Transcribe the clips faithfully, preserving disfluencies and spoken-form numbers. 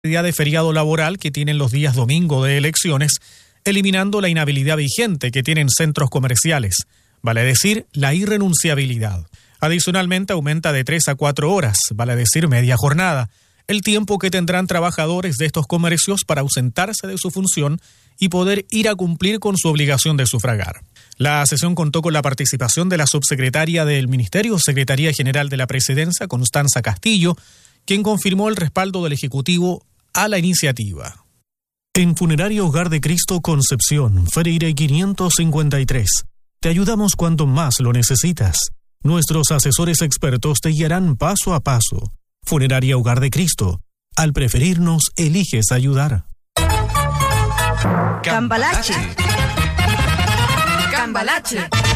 día de feriado laboral que tienen los días domingo de elecciones, eliminando la inhabilidad vigente que tienen centros comerciales, vale decir, la irrenunciabilidad. Adicionalmente, aumenta de tres a cuatro horas, vale decir, media jornada, el tiempo que tendrán trabajadores de estos comercios para ausentarse de su función y poder ir a cumplir con su obligación de sufragar. La sesión contó con la participación de la subsecretaria del Ministerio, Secretaría General de la Presidencia, Constanza Castillo, quien confirmó el respaldo del Ejecutivo a la iniciativa. En Funeraria Hogar de Cristo Concepción, Freire quinientos cincuenta y tres. Te ayudamos cuando más lo necesitas. Nuestros asesores expertos te guiarán paso a paso. Funeraria Hogar de Cristo. Al preferirnos, eliges ayudar. Cambalache. Cambalache.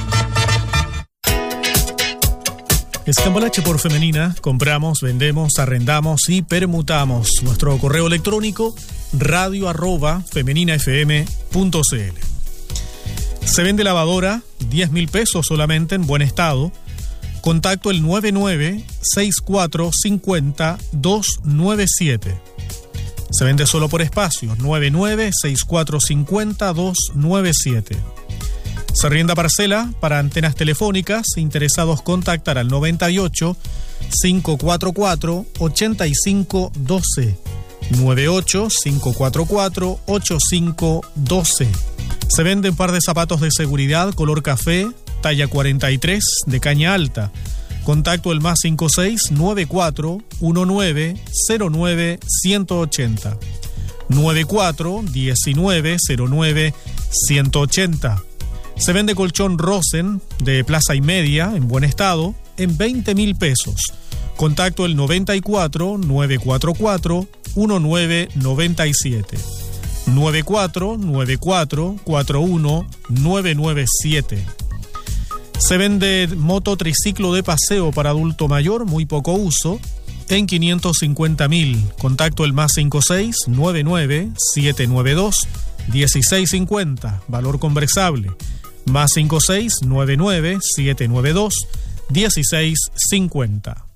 Escambalache por Femenina, compramos, vendemos, arrendamos y permutamos. Nuestro correo electrónico radio arroba femeninafm punto cl. Se vende lavadora, diez mil pesos solamente en buen estado. Contacto el nueve nueve seis cuatro cinco cero dos nueve siete. Se vende solo por espacio, nueve nueve seis cuatro cinco cero dos nueve siete. Se arrienda parcela para antenas telefónicas. Interesados contactar al noventa y ocho cinco cuatro cuatro ocho cinco uno dos. noventa y ocho cinco cuatro cuatro ocho cinco uno dos. Se venden par de zapatos de seguridad color café, talla cuarenta y tres, de caña alta. Contacto el más cinco seis nueve cuatro uno nueve cero nueve uno ocho cero. nueve cuatro diecinueve cero nueve ciento ochenta. Se vende colchón Rosen de plaza y media en buen estado en veinte mil pesos. Contacto el noventa y cuatro nueve cuatro cuatro uno nueve nueve siete. nueve cuatro nueve cuatro cuatro uno nueve nueve siete. Se vende moto triciclo de paseo para adulto mayor, muy poco uso, en quinientos cincuenta mil. Contacto el más cinco seis nueve nueve siete nueve dos uno seis cinco cero. Valor conversable. Más cinco seis nueve nueve siete nueve dos uno seis cinco cero.